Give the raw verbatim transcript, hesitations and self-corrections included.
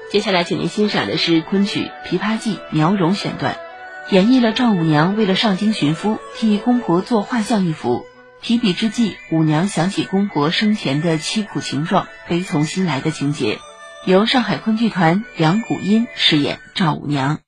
接下来请您欣赏的是昆曲《琵琶记·苗荣》选段，演绎了赵五娘为了上京寻夫，替公婆做画像一幅。提笔之际，五娘想起公婆生前的凄苦情状，悲从心来的情节。由上海昆剧团梁谷音饰演赵五娘。